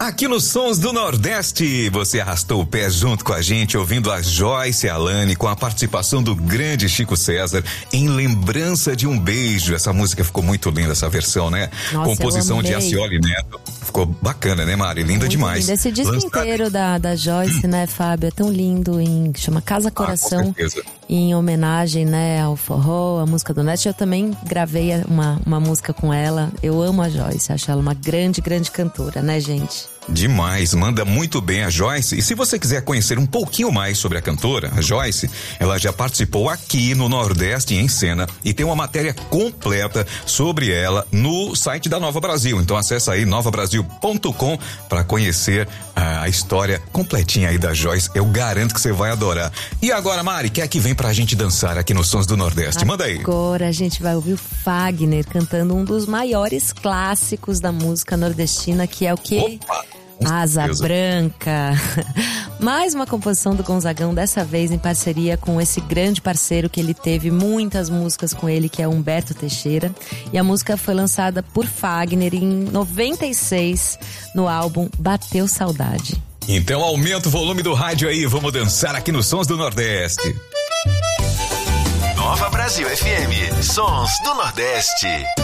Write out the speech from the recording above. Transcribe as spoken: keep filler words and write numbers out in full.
Aqui nos Sons do Nordeste, você arrastou o pé junto com a gente, ouvindo a Joyce Alane com a participação do grande Chico César em Lembrança de um Beijo. Essa música ficou muito linda, essa versão, né? Nossa, composição de Acioli Neto. Ficou bacana, né, Mari? Linda muito demais. Lindo. Esse disco Lançado... inteiro da, da Joyce, né, Fábio? É tão lindo, em, chama Casa Coração, ah, em homenagem, né, ao forró, a música do Neto. Eu também gravei uma, uma música com ela. Eu amo a Joyce, acho ela uma grande, grande cantora, né, gente? Demais, manda muito bem a Joyce. E se você quiser conhecer um pouquinho mais sobre a cantora, a Joyce, ela já participou aqui no Nordeste em Cena e tem uma matéria completa sobre ela no site da Nova Brasil. Então acessa aí nova brasil ponto com para conhecer a história completinha aí da Joyce. Eu garanto que você vai adorar. E agora, Mari, quem é que vem pra gente dançar aqui nos Sons do Nordeste? Manda aí. Agora a gente vai ouvir o Fagner cantando um dos maiores clássicos da música nordestina, que é o quê? Opa! Asa Branca. Mais uma composição do Gonzagão, dessa vez em parceria com esse grande parceiro que ele teve muitas músicas com ele, que é Humberto Teixeira. E a música foi lançada por Fagner em noventa e seis no álbum Bateu Saudade. Então aumenta o volume do rádio aí, vamos dançar aqui nos Sons do Nordeste. Nova Brasil F M, Sons do Nordeste.